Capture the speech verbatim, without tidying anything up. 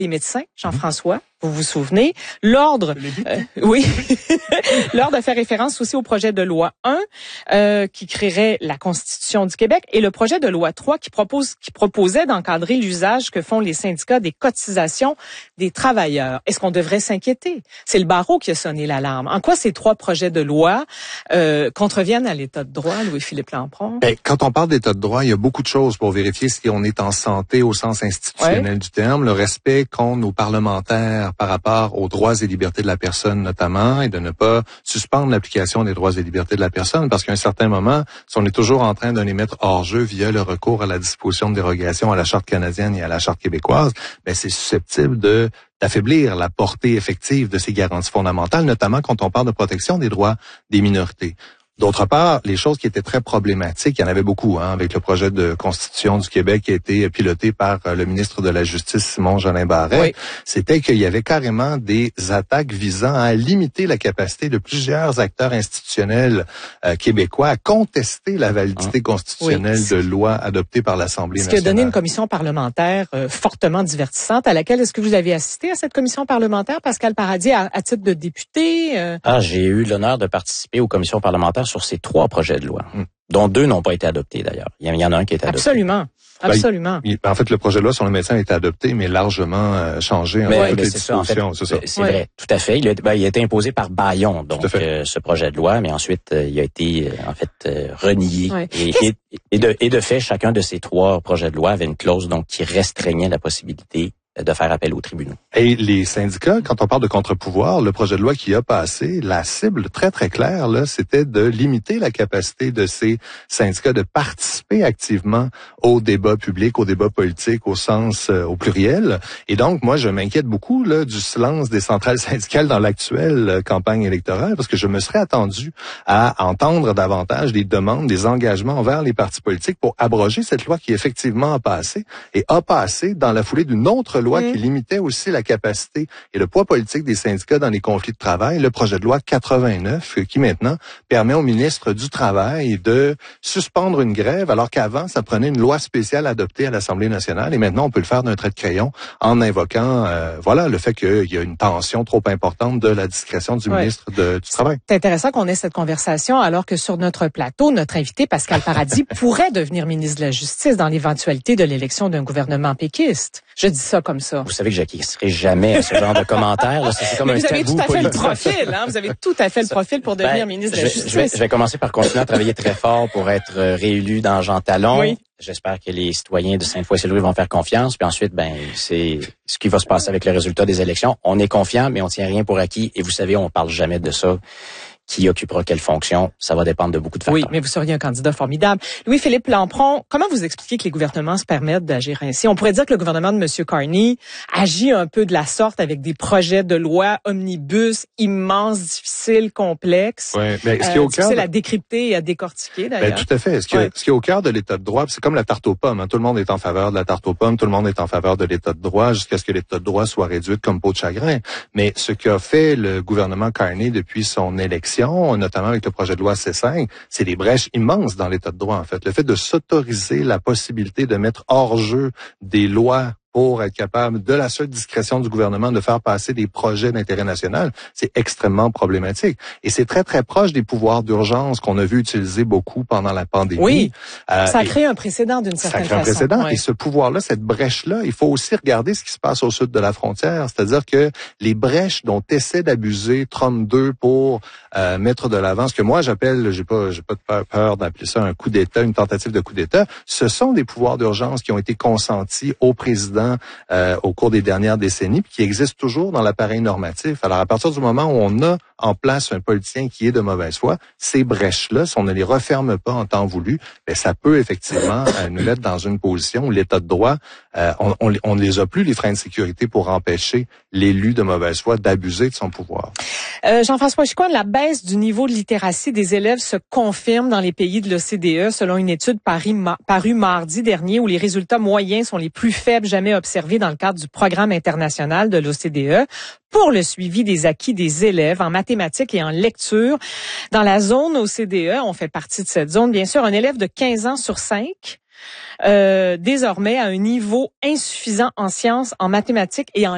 des médecins, Jean-François, vous vous souvenez. L'Ordre, euh, oui, l'Ordre a fait référence aussi au projet de loi un euh, qui créerait la Constitution du Québec et le projet de loi trois qui propose qui proposait d'encadrer l'usage que font les syndicats des cotisations des travailleurs. Est-ce qu'on devrait s'inquiéter? C'est le barreau qui a sonné l'alarme. En quoi ces trois projets de loi euh, contreviennent à l'état de droit, Louis-Philippe Lampron? Ben, quand on parle d'état de droit, il y a beaucoup de choses pour vérifier si on est en santé au sens institutionnel ouais. du terme, le respect qu'ont nos parlementaires par rapport aux droits et libertés de la personne notamment, et de ne pas suspendre l'application des droits et libertés de la personne, parce qu'à un certain moment, si on est toujours en train de les mettre hors jeu via le recours à la disposition de dérogation à la Charte canadienne et à la Charte québécoise, ben c'est susceptible de d'affaiblir la portée effective de ces garanties fondamentales, notamment quand on parle de protection des droits des minorités. D'autre part, les choses qui étaient très problématiques, il y en avait beaucoup, hein, avec le projet de Constitution du Québec qui a été piloté par le ministre de la Justice, Simon-Jolin Barrette, oui. c'était qu'il y avait carrément des attaques visant à limiter la capacité de plusieurs acteurs institutionnels euh, québécois à contester la validité ah. constitutionnelle oui. de lois adoptées par l'Assemblée nationale. Ce qui a donné une commission parlementaire euh, fortement divertissante, à laquelle, est-ce que vous avez assisté à cette commission parlementaire, Pascal Paradis, à, à titre de député? Euh... Ah, j'ai eu l'honneur de participer aux commissions parlementaires sur ces trois projets de loi, hum. dont deux n'ont pas été adoptés d'ailleurs. Il y en a un qui est adopté. Absolument. Absolument. Ben, il, en fait, le projet de loi sur le médecin a été adopté, mais largement euh, changé en mais, fait, toutes mais les c'est dispositions. Ça, en fait, c'est ça. C'est ouais. vrai, tout à fait. Il a, ben, il a été imposé par Bayon, donc euh, ce projet de loi, mais ensuite euh, il a été euh, en fait euh, renié. Ouais. Et, et, et, de, et de fait, chacun de ces trois projets de loi avait une clause donc qui restreignait la possibilité de faire appel aux tribunaux. Et les syndicats, quand on parle de contre-pouvoir, le projet de loi qui a passé, la cible très, très claire, là, c'était de limiter la capacité de ces syndicats de participer activement au débat public, au débat politique, au sens, euh, au pluriel. Et donc, moi, je m'inquiète beaucoup là du silence des centrales syndicales dans l'actuelle euh, campagne électorale, parce que je me serais attendu à entendre davantage des demandes, des engagements envers les partis politiques pour abroger cette loi qui effectivement a passé, et a passé dans la foulée d'une autre loi mmh. qui limitait aussi la capacité et le poids politique des syndicats dans les conflits de travail, le projet de loi quatre-vingt-neuf, qui maintenant permet au ministre du Travail de suspendre une grève, alors qu'avant, ça prenait une loi spéciale adoptée à l'Assemblée nationale, et maintenant, on peut le faire d'un trait de crayon en invoquant euh, voilà le fait qu'il y a une tension trop importante de la discrétion du ouais. ministre de, du Travail. C'est intéressant qu'on ait cette conversation, alors que sur notre plateau, notre invité, Pascal Paradis, pourrait devenir ministre de la Justice dans l'éventualité de l'élection d'un gouvernement péquiste. Je dis ça comme ça. Vous savez que j'acquiescerai jamais à ce genre de commentaires. Là. C'est comme Mais un vous avez tout à fait politique. le profil, hein? Vous avez tout à fait le profil pour devenir ben, ministre de la Justice. Je vais, je vais commencer par continuer à travailler très fort pour être réélu dans Jean Talon. Oui. J'espère que les citoyens de Sainte-Foy-Saint-Louis vont faire confiance. Puis ensuite, ben, c'est ce qui va se passer avec le résultat des élections. On est confiant, mais on tient rien pour acquis. Et vous savez, on parle jamais de ça. Qui occupera quelle fonction, ça va dépendre de beaucoup de facteurs. Oui, mais vous seriez un candidat formidable. Louis-Philippe Lampron, comment vous expliquez que les gouvernements se permettent d'agir ainsi? On pourrait dire que le gouvernement de M. Carney agit un peu de la sorte avec des projets de loi omnibus immenses, difficiles, complexes. Oui, mais ce qui est au cœur... difficiles à décrypter et à décortiquer, d'ailleurs. Ben, tout à fait. Ce qui, ouais. est, ce qui est au cœur de l'état de droit, c'est comme la tarte aux pommes. Hein. Tout le monde est en faveur de la tarte aux pommes, tout le monde est en faveur de l'état de droit jusqu'à ce que l'état de droit soit réduit comme peau de chagrin. Mais ce qu'a fait le gouvernement Carney depuis son élection, notamment avec le projet de loi C cinq, c'est des brèches immenses dans l'état de droit, en fait. Le fait de s'autoriser la possibilité de mettre hors jeu des lois pour être capable, de la seule discrétion du gouvernement, de faire passer des projets d'intérêt national, c'est extrêmement problématique. Et c'est très, très proche des pouvoirs d'urgence qu'on a vu utiliser beaucoup pendant la pandémie. Oui, euh, ça a créé un précédent d'une certaine façon. Ça crée un précédent. Ouais. Et ce pouvoir-là, cette brèche-là, il faut aussi regarder ce qui se passe au sud de la frontière. C'est-à-dire que les brèches dont essaie d'abuser Trump deux pour euh, mettre de l'avant, ce que moi j'appelle, j'ai pas, j'ai pas de peur, peur d'appeler ça un coup d'État, une tentative de coup d'État, ce sont des pouvoirs d'urgence qui ont été consentis au président Euh, au cours des dernières décennies, puis qui existent toujours dans l'appareil normatif. Alors, à partir du moment où on a en place un politicien qui est de mauvaise foi, ces brèches-là, si on ne les referme pas en temps voulu, ben, ça peut effectivement euh, nous mettre dans une position où l'état de droit, euh, on, on, on ne les a plus, les freins de sécurité, pour empêcher l'élu de mauvaise foi d'abuser de son pouvoir. Euh, Jean-François Chicoine, la baisse du niveau de littératie des élèves se confirme dans les pays de l'O C D E, selon une étude parue, parue mardi dernier, où les résultats moyens sont les plus faibles jamais observés dans le cadre du programme international de l'O C D E pour le suivi des acquis des élèves en mathématiques et en lecture. Dans la zone O C D E, on fait partie de cette zone, bien sûr, un élève de quinze ans sur cinq, euh, désormais, a un niveau insuffisant en sciences, en mathématiques et en